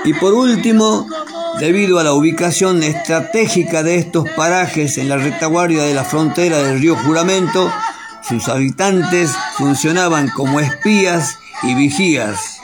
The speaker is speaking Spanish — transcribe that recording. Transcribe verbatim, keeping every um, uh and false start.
Y por último, debido a la ubicación estratégica de estos parajes en la retaguardia de la frontera del río Juramento, sus habitantes funcionaban como espías y vigías.